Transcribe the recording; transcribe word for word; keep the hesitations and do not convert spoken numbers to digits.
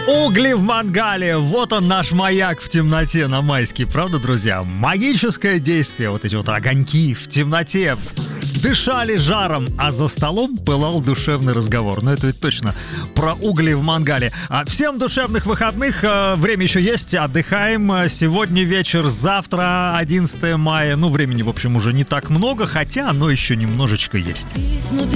Угли в мангале, вот он наш маяк в темноте на майский, правда, друзья? Магическое действие, вот эти вот огоньки в темноте дышали жаром, а за столом пылал душевный разговор. Ну, это ведь точно про угли в мангале. А всем душевных выходных, время еще есть, отдыхаем. Сегодня вечер, завтра одиннадцатое мая. Ну, времени, в общем, уже не так много, хотя оно еще немножечко есть.